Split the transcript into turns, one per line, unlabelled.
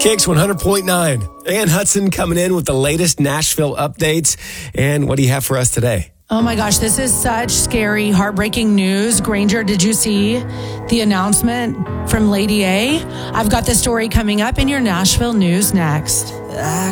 Kicks 100.9. Ann Hudson coming in with the latest Nashville updates. And what do you have for us today?
Oh my gosh, this is such scary, heartbreaking news. Granger, did you see the announcement from Lady A? I've got the story coming up in your Nashville news next.